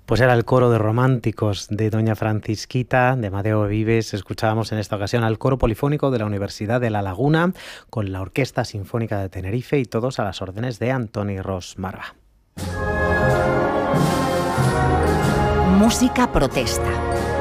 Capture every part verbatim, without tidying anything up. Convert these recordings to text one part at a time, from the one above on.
Pues era el coro de románticos de Doña Francisquita, de Amadeo Vives. Escuchábamos en esta ocasión al coro polifónico de la Universidad de La Laguna, con la Orquesta Sinfónica de Tenerife y todos a las órdenes de Antoni Ros Marvà. Música protesta.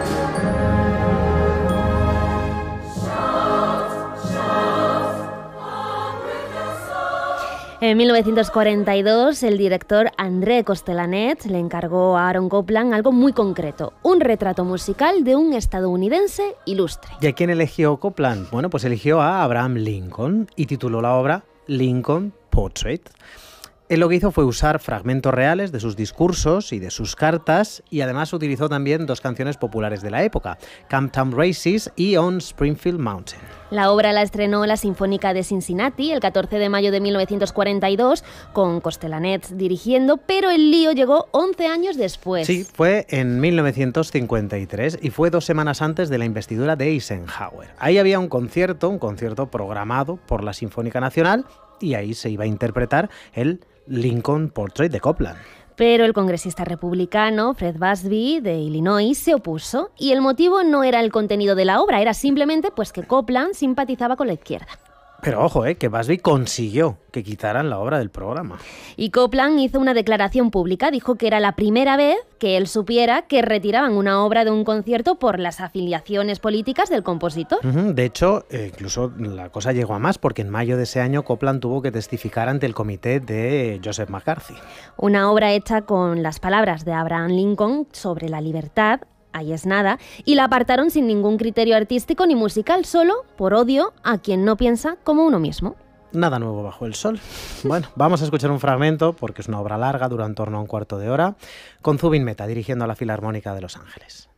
En mil novecientos cuarenta y dos, el director André Costelanet le encargó a Aaron Copland algo muy concreto, un retrato musical de un estadounidense ilustre. ¿Y a quién eligió Copland? Bueno, pues eligió a Abraham Lincoln y tituló la obra Lincoln Portrait. Él lo que hizo fue usar fragmentos reales de sus discursos y de sus cartas, y además utilizó también dos canciones populares de la época, Camptown Races y On Springfield Mountain. La obra la estrenó la Sinfónica de Cincinnati el catorce de mayo de mil novecientos cuarenta y dos, con Costelanet dirigiendo, pero el lío llegó once años después. Sí, fue en mil novecientos cincuenta y tres y fue dos semanas antes de la investidura de Eisenhower. Ahí había un concierto, un concierto programado por la Sinfónica Nacional, y ahí se iba a interpretar el Lincoln Portrait de Copland. Pero el congresista republicano Fred Busby de Illinois se opuso, y el motivo no era el contenido de la obra, era simplemente pues que Copland simpatizaba con la izquierda. Pero ojo, eh, que Busby consiguió que quitaran la obra del programa. Y Copland hizo una declaración pública, dijo que era la primera vez que él supiera que retiraban una obra de un concierto por las afiliaciones políticas del compositor. Uh-huh. De hecho, eh, incluso la cosa llegó a más, porque en mayo de ese año Copland tuvo que testificar ante el comité de Joseph McCarthy. Una obra hecha con las palabras de Abraham Lincoln sobre la libertad, ahí es nada, y la apartaron sin ningún criterio artístico ni musical, solo por odio a quien no piensa como uno mismo. Nada nuevo bajo el sol. Bueno, vamos a escuchar un fragmento, porque es una obra larga, dura en torno a un cuarto de hora, con Zubin Mehta dirigiendo a la Filarmónica de Los Ángeles.